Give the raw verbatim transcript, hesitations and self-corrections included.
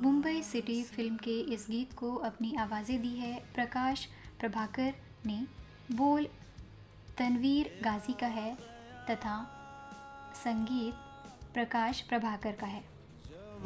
Mumbai city film के इस गीत को अपनी आवाज़ें दी है प्रकाश प्रभाकर ने। बोल तनवीर गाज़ी का है तथा संगीत प्रकाश प्रभाकर का है।